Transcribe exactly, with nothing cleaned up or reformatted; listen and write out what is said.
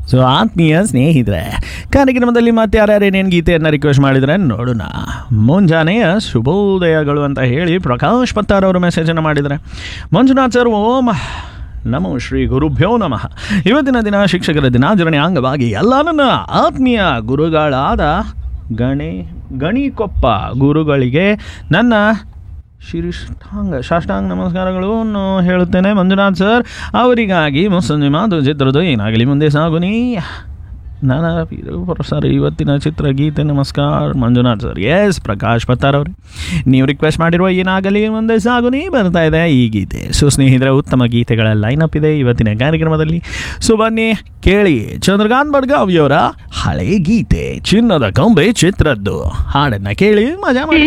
So ಆತ್ಮೀಯ ಸ್ನೇಹಿತರೆ, ಕಾರ್ಯಕ್ರಮದಲ್ಲಿ ಮತ್ತೆ ಯಾರ್ಯಾರು ಏನೇನು ಗೀತೆಯನ್ನು ರಿಕ್ವೆಸ್ಟ್ ಮಾಡಿದರೆ ನೋಡೋಣ. ಮುಂಜಾನೆಯ ಶುಭೋದಯಗಳು ಅಂತ ಹೇಳಿ ಪ್ರಕಾಶ್ ಪತ್ತಾರ್ ಅವರು ಮೆಸೇಜನ್ನು ಮಾಡಿದರೆ, ಮಂಜುನಾಥ್ ಸರ್ ಓಂ ನಮೋ ಶ್ರೀ ಗುರುಭ್ಯೋ ನಮಃ. ಇವತ್ತಿನ ದಿನ ಶಿಕ್ಷಕರ ದಿನಾಚರಣೆ ಅಂಗವಾಗಿ ಎಲ್ಲ ನನ್ನ ಆತ್ಮೀಯ ಗುರುಗಳಾದ ಗಣಿ ಗಣಿಕೊಪ್ಪ ಗುರುಗಳಿಗೆ ನನ್ನ ಶಿರಿಷ್ಟಾಂಗ ಸಾಷ್ಟಾಂಗ ನಮಸ್ಕಾರಗಳು ಹೇಳುತ್ತೇನೆ. ಮಂಜುನಾಥ್ ಸರ್ ಅವರಿಗಾಗಿ ಮುಸ್ಸಂಜೆ ಮಾತು ಚಿತ್ರದ ಏನಾಗಲಿ ಮುಂದೆ ಸಾಗುನಿ ನನ್ನ ಸರ್ ಇವತ್ತಿನ ಚಿತ್ರಗೀತೆ ನಮಸ್ಕಾರ ಮಂಜುನಾಥ್ ಸರ್. ಎಸ್ ಪ್ರಕಾಶ್ ಪತ್ತಾರ್ ಅವರು ನೀವು ರಿಕ್ವೆಸ್ಟ್ ಮಾಡಿರುವ ಏನಾಗಲಿ ಮುಂದೆ ಸಾಗುನಿ ಬರ್ತಾ ಇದೆ ಈ ಗೀತೆ. ಸೊ ಸ್ನೇಹಿತರೆ, ಉತ್ತಮ ಗೀತೆಗಳ ಲೈನಪ್ ಇದೆ ಇವತ್ತಿನ ಕಾರ್ಯಕ್ರಮದಲ್ಲಿ. ಸೊ ಬನ್ನಿ ಕೇಳಿ ಚಂದ್ರಕಾಂತ್ ಬಡ್ಗಾವಿಯವರ ಹಳೆ ಗೀತೆ ಚಿನ್ನದ ಕೊಂಬೆ ಚಿತ್ರದ್ದು ಹಾಡನ್ನು ಕೇಳಿ ಮಜಾ ಮಾಡಿ.